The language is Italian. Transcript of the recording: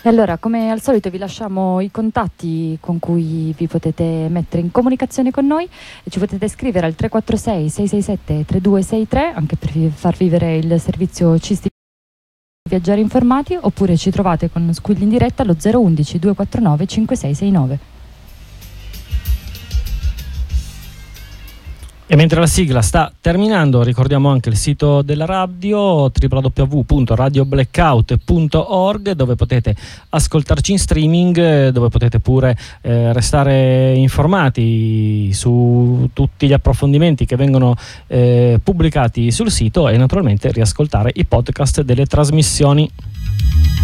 E allora, come al solito, vi lasciamo i contatti con cui vi potete mettere in comunicazione con noi e ci potete scrivere al 346 667 3263 anche per far vivere il servizio Cisti Viaggiare Informati, oppure ci trovate con Squill in diretta allo 011 249 5669. E mentre la sigla sta terminando, ricordiamo anche il sito della radio, www.radioblackout.org, dove potete ascoltarci in streaming, dove potete pure restare informati su tutti gli approfondimenti che vengono pubblicati sul sito, e naturalmente riascoltare i podcast delle trasmissioni.